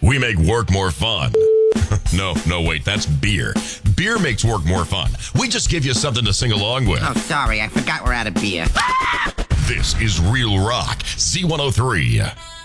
We make work more fun. No, wait, that's beer. Beer makes work more fun. We just give you something to sing along with. Oh, sorry, I forgot we're out of beer. This is Real Rock, Z103.